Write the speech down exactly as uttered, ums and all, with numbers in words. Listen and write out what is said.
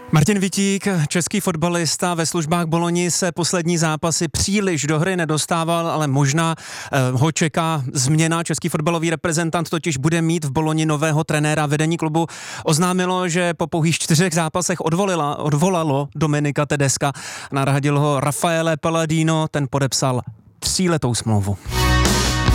Martin Wittík, český fotbalista ve službách Boloni, se poslední zápasy příliš do hry nedostával, ale možná eh, ho čeká změna. Český fotbalový reprezentant totiž bude mít v Boloni nového trenéra. Vedení klubu oznámilo, že po pouhých čtyřech zápasech odvolila, odvolalo Dominika Tedeska. Nahradil ho Raffaele Palladino, ten podepsal tříletou smlouvu.